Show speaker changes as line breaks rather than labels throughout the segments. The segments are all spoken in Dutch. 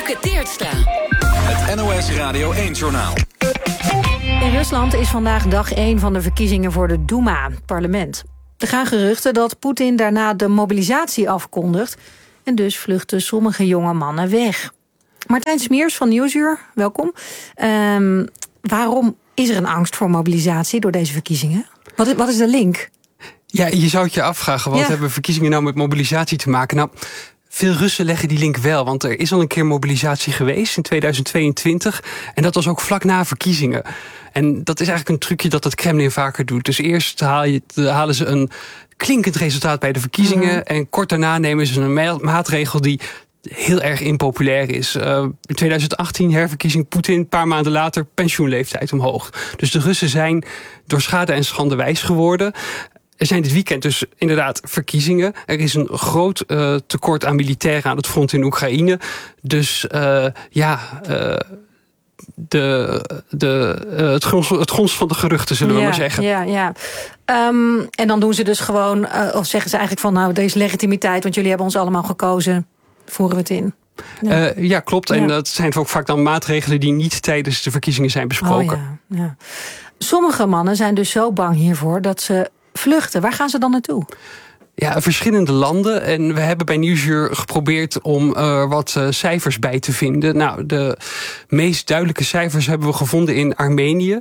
Wieke Teertstra.
Het NOS Radio 1-journaal.
In Rusland is vandaag dag 1 van de verkiezingen voor de Duma, het parlement. Er gaan geruchten dat Poetin daarna de mobilisatie afkondigt. En dus vluchten sommige jonge mannen weg. Martijn Smeers van Nieuwsuur, welkom. Waarom is er een angst voor mobilisatie door deze verkiezingen? Wat is de link?
Ja, je zou het je afvragen, wat hebben verkiezingen nou met mobilisatie te maken? Nou, veel Russen leggen die link wel, want er is al een keer mobilisatie geweest in 2022. En dat was ook vlak na verkiezingen. En dat is eigenlijk een trucje dat het Kremlin vaker doet. Dus eerst halen ze een klinkend resultaat bij de verkiezingen. En kort daarna nemen ze een maatregel die heel erg impopulair is. In 2018 herverkiezing Poetin, een paar maanden later pensioenleeftijd omhoog. Dus de Russen zijn door schade en schande wijs geworden. Er zijn dit weekend dus inderdaad verkiezingen. Er is een groot tekort aan militairen aan het front in Oekraïne. Dus het gons van de geruchten, zullen we maar zeggen.
Ja. En dan doen ze dus gewoon, of zeggen ze eigenlijk van, nou, deze legitimiteit, want jullie hebben ons allemaal gekozen, voeren we het in.
Ja, klopt. En dat zijn ook vaak dan maatregelen die niet tijdens de verkiezingen zijn besproken.
Ja. Sommige mannen zijn dus zo bang hiervoor dat ze vluchten. Waar gaan ze dan naartoe?
Ja, verschillende landen. En we hebben bij Nieuwsuur geprobeerd om wat cijfers bij te vinden. Nou, de meest duidelijke cijfers hebben we gevonden in Armenië.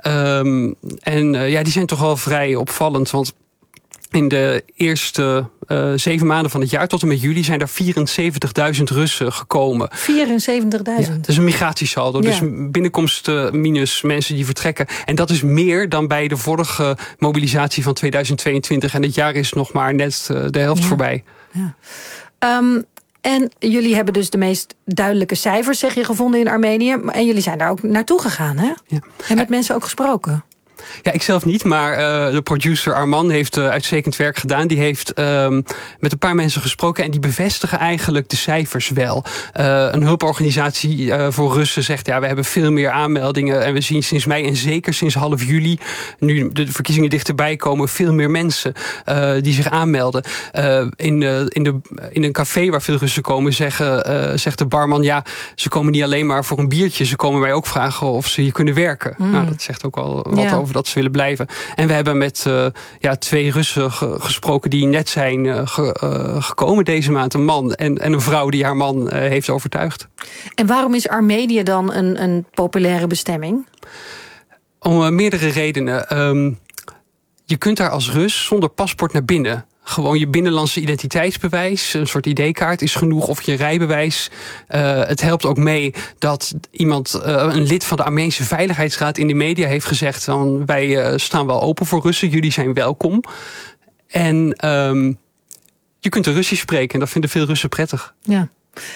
Die zijn toch wel vrij opvallend. Want in de eerste 7 maanden van het jaar, tot en met juli, zijn er 74.000 Russen gekomen. 74.000? Ja, dat is een migratiesaldo. Ja. Dus binnenkomst minus mensen die vertrekken. En dat is meer dan bij de vorige mobilisatie van 2022. En het jaar is nog maar net de helft voorbij.
Ja. En jullie hebben dus de meest duidelijke cijfers, zeg je, gevonden in Armenië. En jullie zijn daar ook naartoe gegaan, hè? Ja. En met mensen ook gesproken?
Ja, ik zelf niet, maar de producer Arman heeft uitstekend werk gedaan. Die heeft met een paar mensen gesproken en die bevestigen eigenlijk de cijfers wel. Een hulporganisatie voor Russen zegt, ja, we hebben veel meer aanmeldingen en we zien sinds mei en zeker sinds half juli, nu de verkiezingen dichterbij komen, veel meer mensen die zich aanmelden. In een café waar veel Russen komen zegt de barman, ja, ze komen niet alleen maar voor een biertje, ze komen mij ook vragen of ze hier kunnen werken. Nou, dat zegt ook al wat over dat ze willen blijven. En we hebben met 2 Russen gesproken die net zijn gekomen deze maand. Een man en een vrouw die haar man heeft overtuigd.
En waarom is Armenië dan een populaire bestemming?
Om meerdere redenen. Je kunt daar als Rus zonder paspoort naar binnen. Gewoon je binnenlandse identiteitsbewijs, een soort ID-kaart is genoeg, of je rijbewijs. Het helpt ook mee dat iemand, een lid van de Armeense Veiligheidsraad in de media heeft gezegd, dan, wij staan wel open voor Russen, jullie zijn welkom. En je kunt de Russisch spreken en dat vinden veel Russen prettig.
Ja.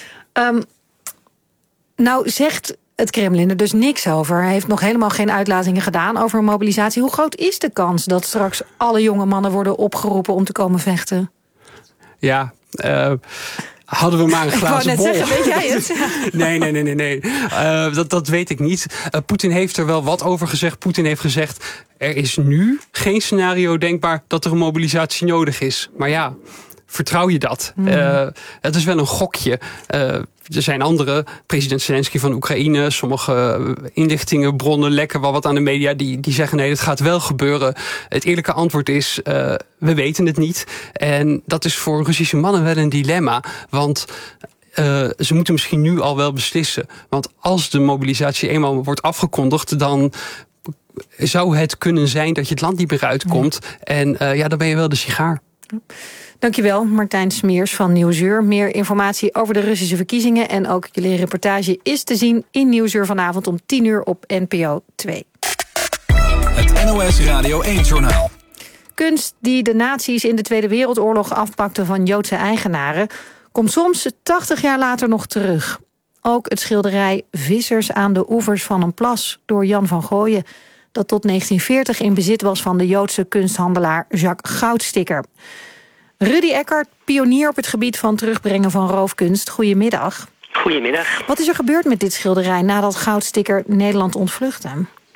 Nou zegt het Kremlin er dus niks over. Hij heeft nog helemaal geen uitlatingen gedaan over een mobilisatie. Hoe groot is de kans dat straks alle jonge mannen worden opgeroepen om te komen vechten?
Ja, hadden we maar een glazen bol.
Ik wou net zeggen, weet jij het?
Nee. Dat weet ik niet. Poetin heeft er wel wat over gezegd. Poetin heeft gezegd, er is nu geen scenario denkbaar dat er een mobilisatie nodig is. Maar ja, vertrouw je dat? Het is wel een gokje. Er zijn andere, president Zelensky van Oekraïne, sommige inlichtingen, bronnen lekken wel wat aan de media die zeggen nee, het gaat wel gebeuren. Het eerlijke antwoord is, we weten het niet. En dat is voor Russische mannen wel een dilemma. Want ze moeten misschien nu al wel beslissen. Want als de mobilisatie eenmaal wordt afgekondigd, dan zou het kunnen zijn dat je het land niet meer uitkomt. En dan ben je wel de sigaar.
Dankjewel, Martijn Smeers van Nieuwsuur. Meer informatie over de Russische verkiezingen en ook jullie reportage is te zien in Nieuwsuur vanavond om 10:00 op NPO 2.
Het NOS Radio 1-journaal.
Kunst die de nazi's in de Tweede Wereldoorlog afpakten van Joodse eigenaren komt soms 80 jaar later nog terug. Ook het schilderij Vissers aan de oevers van een plas door Jan van Gooyen, dat tot 1940 in bezit was van de Joodse kunsthandelaar Jacques Goudsticker. Rudy Eckert, pionier op het gebied van terugbrengen van roofkunst. Goedemiddag.
Goedemiddag.
Wat is er gebeurd met dit schilderij nadat Goudsticker Nederland ontvluchtte?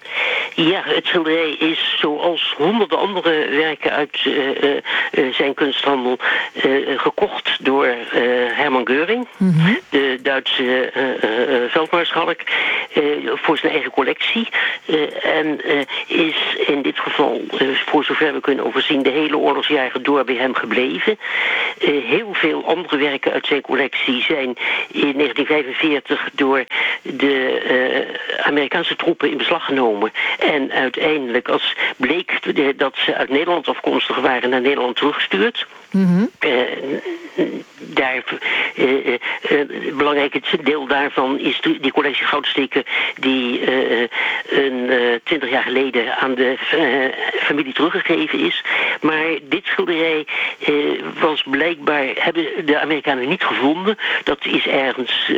Ja, het schilderij is zoals honderden andere werken uit zijn kunsthandel gekocht door Hermann Göring, de Duitse veldmaarschalk, voor zijn eigen collectie. En is in dit geval, voor zover we kunnen overzien, de hele oorlogsjaren door bij hem gebleven. Heel veel andere werken uit zijn collectie zijn in 1945 door de Amerikaanse troepen in beslag genomen. En uiteindelijk, als bleek dat ze uit Nederland afkomstig waren, naar Nederland teruggestuurd. Een belangrijk deel daarvan is die collectie goudstukken die 20 jaar geleden aan de familie teruggegeven is. Maar dit schilderij was blijkbaar, hebben de Amerikanen niet gevonden. Dat is ergens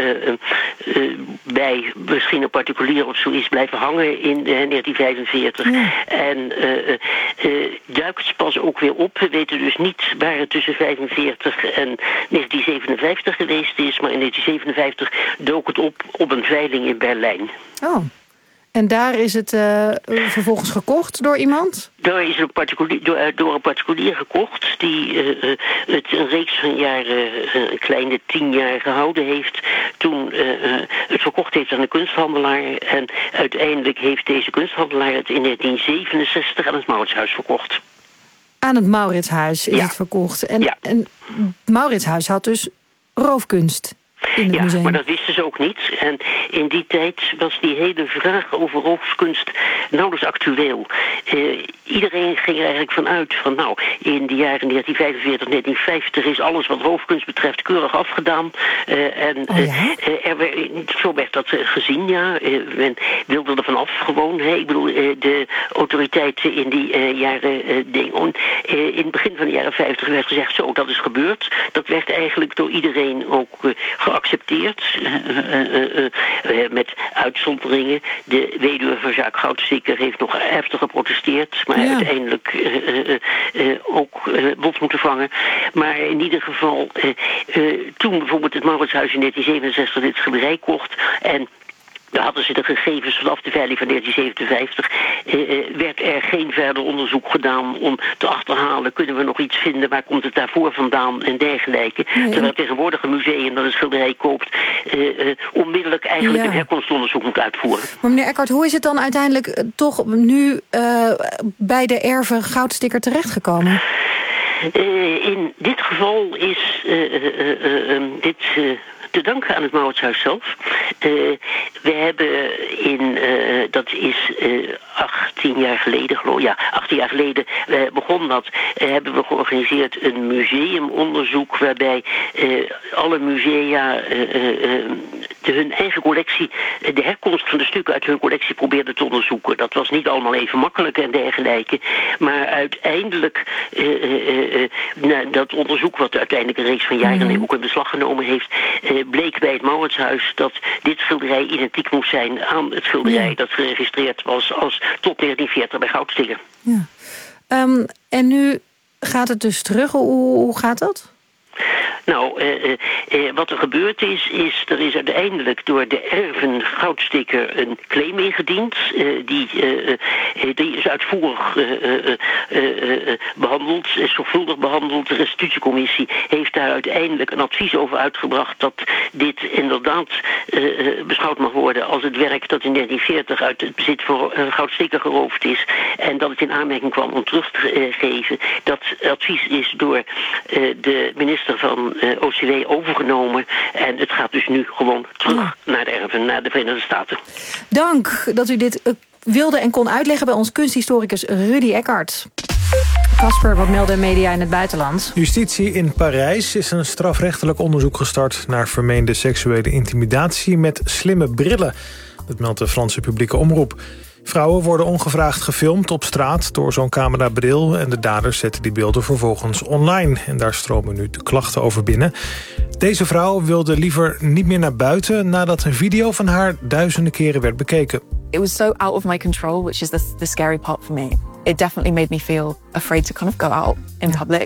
bij misschien een particulier of zo is blijven hangen in 1945. En duikt pas ook weer op. We weten dus niet waar het tussen 1945 en 1957 geweest is, maar in 1957 dook het op een veiling in Berlijn.
Oh, en daar is het vervolgens gekocht door iemand?
Daar is het door een particulier gekocht die het een reeks van jaren, een kleine 10 jaar gehouden heeft. Toen het verkocht heeft aan een kunsthandelaar. En uiteindelijk heeft deze kunsthandelaar het in 1967 aan het Mauritshuis verkocht.
Aan het Mauritshuis is het verkocht. En Mauritshuis had dus roofkunst in het museum.
Maar dat wisten ze ook niet. En in die tijd was die hele vraag over roofkunst nauwelijks actueel. Iedereen ging er eigenlijk vanuit van in de jaren 1945, 1950 is alles wat roofkunst betreft keurig afgedaan. Zo werd dat gezien, men wilde er vanaf gewoon. Ik bedoel, de autoriteiten in die jaren in het begin van de jaren 50 werd gezegd, zo, dat is gebeurd. Dat werd eigenlijk door iedereen ook geaccepteerd. Met uitzonderingen. De weduwe van Jacques Goudstikker heeft nog heftig geprotesteerd, maar uiteindelijk ook bot moeten vangen. Maar in ieder geval, toen bijvoorbeeld het Mauritshuis in 1967 dit schilderij kocht en daar hadden ze de gegevens vanaf de veiling van 1957. Werd er geen verder onderzoek gedaan om te achterhalen, kunnen we nog iets vinden, waar komt het daarvoor vandaan en dergelijke. Terwijl het tegenwoordige museum dat een schilderij koopt onmiddellijk eigenlijk een herkomstonderzoek moet uitvoeren.
Maar meneer Eckhart, hoe is het dan uiteindelijk toch nu bij de erven Goudstikker terechtgekomen?
In dit geval is dit te danken aan het Mauritshuis zelf. We hebben dat is 18 jaar geleden, geloof ik. Ja, 18 jaar geleden begon dat. Hebben we georganiseerd een museumonderzoek waarbij alle musea hun eigen collectie, de herkomst van de stukken uit hun collectie probeerden te onderzoeken. Dat was niet allemaal even makkelijk en dergelijke. Maar uiteindelijk, dat onderzoek wat uiteindelijk een reeks van jaren ook in beslag genomen heeft, bleek bij het Mauritshuis dat dit schilderij identiek moest zijn aan het schilderij dat geregistreerd was als tot 1940 bij Goudstikker.
Ja. En nu gaat het dus terug. Hoe gaat dat?
Nou, wat er gebeurd is er is uiteindelijk door de erven Goudstikker een claim ingediend. Die is uitvoerig behandeld, zorgvuldig behandeld. De restitutiecommissie heeft daar uiteindelijk een advies over uitgebracht dat dit inderdaad beschouwd mag worden als het werk dat in 1940 uit het bezit van Goudstikker geroofd is. En dat het in aanmerking kwam om terug te geven. Dat advies is door de minister van OCW overgenomen. En het gaat dus nu gewoon terug naar de erven, naar de Verenigde Staten.
Dank dat u dit wilde en kon uitleggen bij ons kunsthistoricus Rudy Eckhart. Casper, wat melden media in het buitenland?
Justitie in Parijs is een strafrechtelijk onderzoek gestart naar vermeende seksuele intimidatie met slimme brillen. Dat meldt de Franse publieke omroep. Vrouwen worden ongevraagd gefilmd op straat door zo'n camerabril en de daders zetten die beelden vervolgens online. En daar stromen nu de klachten over binnen. Deze vrouw wilde liever niet meer naar buiten nadat een video van haar duizenden keren werd bekeken.
It was so out of my control, which is the scary part for me. It definitely made me feel afraid to kind of go out in public.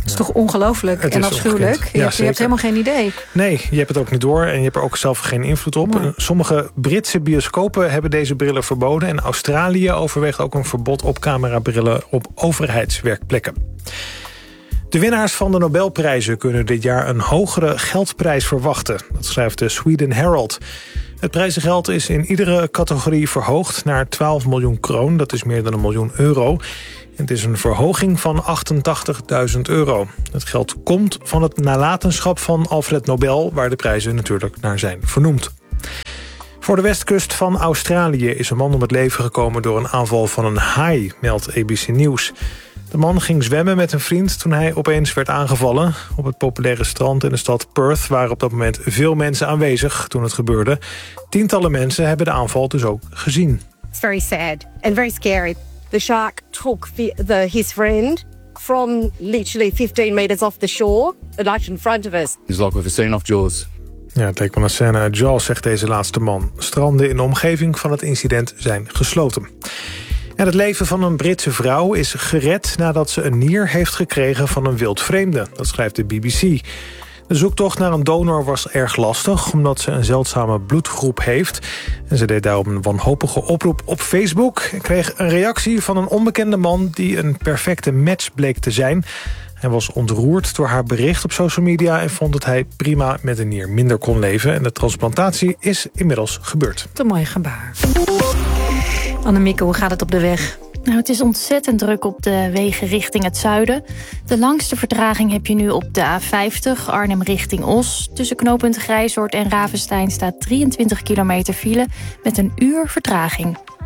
is toch ongelooflijk en afschuwelijk? Je hebt helemaal geen idee.
Nee, je hebt het ook niet door en je hebt er ook zelf geen invloed op. Nee. Sommige Britse bioscopen hebben deze brillen verboden. En Australië overweegt ook een verbod op camerabrillen op overheidswerkplekken. De winnaars van de Nobelprijzen kunnen dit jaar een hogere geldprijs verwachten. Dat schrijft de Sweden Herald. Het prijzengeld is in iedere categorie verhoogd naar 12 miljoen kroon. Dat is meer dan €1 miljoen. Het is een verhoging van €88.000. Het geld komt van het nalatenschap van Alfred Nobel, waar de prijzen natuurlijk naar zijn vernoemd. Voor de westkust van Australië is een man om het leven gekomen door een aanval van een haai, meldt ABC Nieuws. De man ging zwemmen met een vriend toen hij opeens werd aangevallen. Op het populaire strand in de stad Perth waren op dat moment veel mensen aanwezig toen het gebeurde. Tientallen mensen hebben de aanval dus ook gezien.
It's very sad and very scary. The shark took his friend from literally 15 meters off the shore, right in front of us.
It's like we've seen off Jaws.
Ja, het leek wel een scène uit Jaws, zegt deze laatste man. Stranden in de omgeving van het incident zijn gesloten. En het leven van een Britse vrouw is gered nadat ze een nier heeft gekregen van een wildvreemde. Dat schrijft de BBC. De zoektocht naar een donor was erg lastig, omdat ze een zeldzame bloedgroep heeft. En ze deed daarom een wanhopige oproep op Facebook en kreeg een reactie van een onbekende man die een perfecte match bleek te zijn. Hij was ontroerd door haar bericht op social media en vond dat hij prima met een nier minder kon leven. En de transplantatie is inmiddels gebeurd.
Wat een mooi gebaar. Annemieke, hoe gaat het op de weg?
Nou, het is ontzettend druk op de wegen richting het zuiden. De langste vertraging heb je nu op de A50, Arnhem richting Os. Tussen knooppunt Grijzoord en Ravenstein staat 23 kilometer file met een uur vertraging.